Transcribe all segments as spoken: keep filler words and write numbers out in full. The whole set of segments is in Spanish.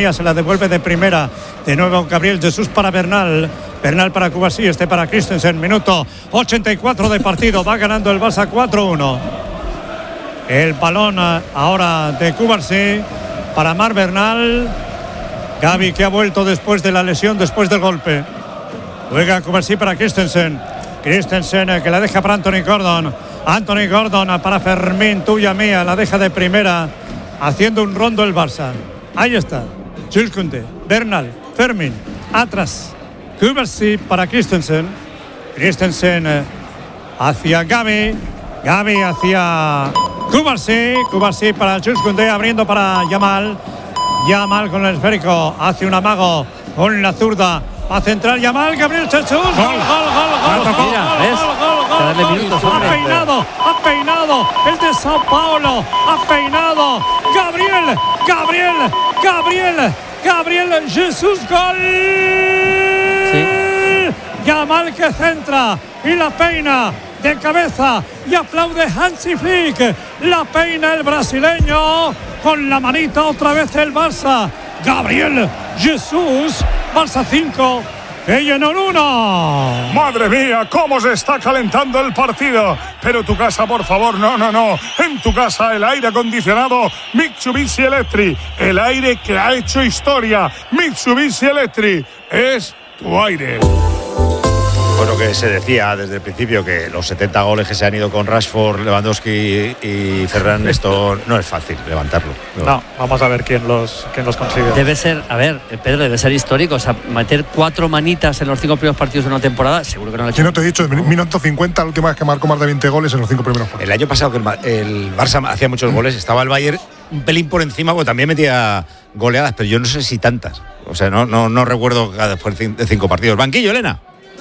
se la devuelve de primera. De nuevo Gabriel Jesús para Bernal. Bernal para Cubarsí, este para Christensen. Minuto ochenta y cuatro de partido. Va ganando el Barça cuatro uno. El balón ahora de Cubarsí para Marc Bernal. Gavi, que ha vuelto después de la lesión, después del golpe. Juega Cubarsí para Christensen. Christensen que la deja para Anthony Gordon. Anthony Gordon para Fermín, tuya mía. La deja de primera. Haciendo un rondo el Barça. Ahí está. Jules Koundé, Bernal, Fermín. Atrás. Cubarsí para Christensen. Christensen eh, hacia Gavi. Gavi hacia Cubarsí. Cubarsí para Jules Koundé, abriendo para Yamal. Yamal con el esférico. Hace un amago con la zurda. Va a centrar Yamal. Gabriel Jesús. Gol, gol, gol, gol. gol, Mira, gol, ¿ves? gol, gol, gol, Darle gol. minutos, Ha hombre. peinado, ha peinado. El de Sao Paulo. Ha peinado. Gabriel, Gabriel, Gabriel, Gabriel Jesús. Gol. Sí. Yamal que centra y la peina de cabeza y aplaude Hansi Flick. La peina el brasileño con la manita otra vez el Barça. Gabriel Jesús. Barça cinco, Feyenoord uno. Madre mía, cómo se está calentando el partido. Pero tu casa, por favor, no, no, no. En tu casa el aire acondicionado Mitsubishi Electric. El aire que ha hecho historia. Mitsubishi Electric es tu aire. Bueno, que se decía desde el principio que los setenta goles que se han ido con Rashford, Lewandowski y Ferran, esto no es fácil levantarlo. No, no vamos a ver quién los, quién los consigue. Debe ser, a ver, Pedro, debe ser histórico. O sea, meter cuatro manitas en los cinco primeros partidos de una temporada, seguro que no lo ha hecho. Si no te he dicho, en minuto cincuenta, la última vez que marcó más de veinte goles en los cinco primeros partidos. El año pasado que el, el Barça hacía muchos goles, estaba el Bayern un pelín por encima, porque también metía goleadas, pero yo no sé si tantas. O sea, no, no, no recuerdo después de cinco partidos. Banquillo, Elena.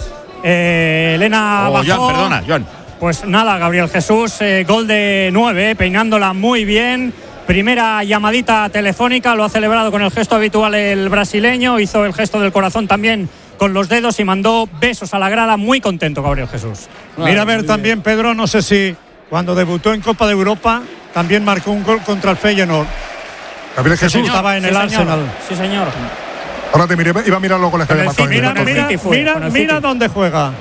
Eh, Elena oh, bajó, Joan, perdona, Joan. Pues nada, Gabriel Jesús, eh, gol de nueve, peinándola muy bien. Primera llamadita telefónica, lo ha celebrado con el gesto habitual el brasileño. Hizo el gesto del corazón también con los dedos y mandó besos a la grada. Muy contento Gabriel Jesús. Mira a ver también, Pedro, no sé si cuando debutó en Copa de Europa también marcó un gol contra el Feyenoord. Gabriel Jesús. Sí, estaba en sí, el señor. Arsenal. Sí, señor. Ahora te miré, iba a mirarlo con la Con el escalera. City, mira, mira, City fue, mira, con el mira City. dónde juega.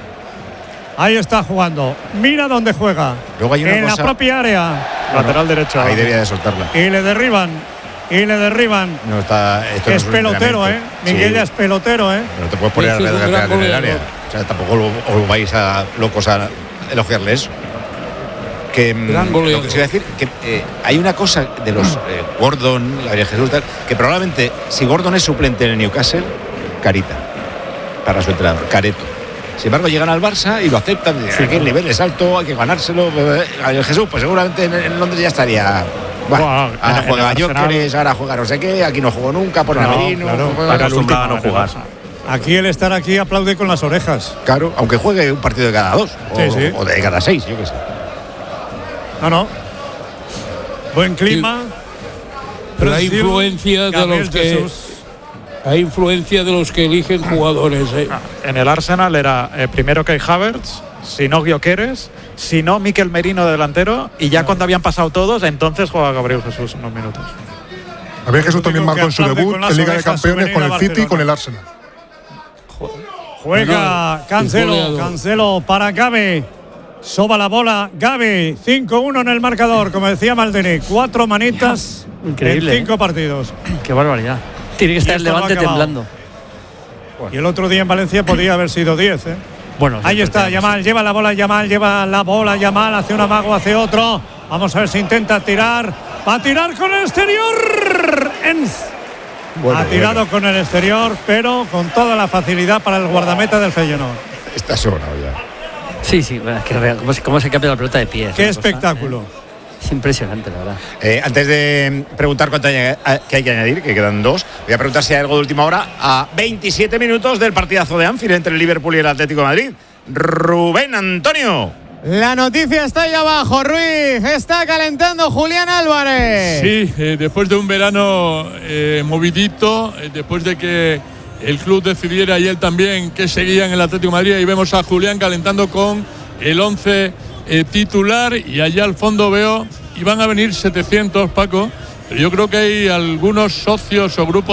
Ahí está jugando. Mira dónde juega. Luego hay una en cosa, la propia área. Lateral derecho. Ahí debía de soltarla. Y le derriban. Y le derriban. No está, esto Es no pelotero, ¿eh? Sí. Miguel es pelotero, ¿eh? Pero te puedes poner Sí, sí, alrededor un gran en el goleador. área. O sea, tampoco lo, os vais a locos a elogiarle eso. Que, Gran lo goleador. que se iba a decir, que eh, hay una cosa de los eh, Gordon, Gabriel Jesús, tal, que probablemente si Gordon es suplente en el Newcastle, carita para su entrenador, careto. Sin embargo, llegan al Barça y lo aceptan. Sí, aquí el nivel es alto, hay que ganárselo. Gabriel Jesús, pues seguramente en, en Londres ya estaría. Bueno, Bueno, ahora en- juega en a el Arsenal. Gyökeres, ahora juega no sé qué, aquí no jugó nunca, por Claro, Merino. claro. Bueno, Está acostumbrado a no en el jugar. Barça. Aquí el estar aquí aplaude con las orejas. Claro, aunque juegue un partido de cada dos. O, Sí, sí. o de cada seis, yo qué sé. No, no. Buen clima. Pero hay Brasil, influencia de Gabriel los que Jesús. hay influencia de los que eligen jugadores, ¿eh? En el Arsenal era eh, primero Kai Havertz, si no Gyökeres, si no Mikel Merino de delantero, y ya cuando habían pasado todos, entonces juega Gabriel Jesús unos minutos. Gabriel Jesús también marcó en su aplaude debut con las en Liga de orejas Campeones su con el venida a City y con Barcelona. el Arsenal. Juega Cancelo, goleador. Cancelo para Gavi. Soba la bola, Gavi, cinco uno en el marcador, como decía Maldini, cuatro manitas Increíble, en cinco ¿eh? partidos. Qué barbaridad. Tiene que estar el esto no ha Levante acabado. temblando. Y el otro día en Valencia podía haber sido diez, ¿eh? Bueno, Ahí sí, está, pero- Yamal, lleva la bola, Yamal, lleva la bola, Yamal, hace un amago, hace otro. Vamos a ver si intenta tirar. Va a tirar con el exterior. Enz. Bueno, ha tirado bueno. con el exterior, pero con toda la facilidad para el guardameta del Feyenoord. Está sobrado ya. Sí, sí, bueno, es que real, cómo, se, cómo se cambia la pelota de pie. es Qué una cosa, espectáculo. ¿eh? Es impresionante, la verdad. Eh, antes de preguntar cuánto hay, eh, que hay que añadir, que quedan dos, voy a preguntar si hay algo de última hora a veintisiete minutos del partidazo de Anfield entre el Liverpool y el Atlético de Madrid. Rubén Antonio. La noticia está ahí abajo, Ruiz. Está calentando Julián Álvarez. Sí, eh, después de un verano eh, movidito, eh, después de que el club decidiera y él también que seguía en el Atlético de Madrid, y vemos a Julián calentando con el once eh, titular, y allá al fondo veo, y van a venir setecientos, Paco, pero yo creo que hay algunos socios o grupos